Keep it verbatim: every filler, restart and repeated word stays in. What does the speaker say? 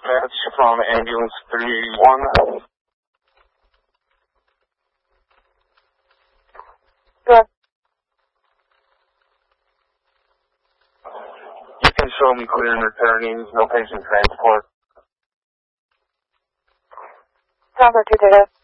dispatch from ambulance three one. Good. You can show me clear and returning, no patient transport. Bravo two Data.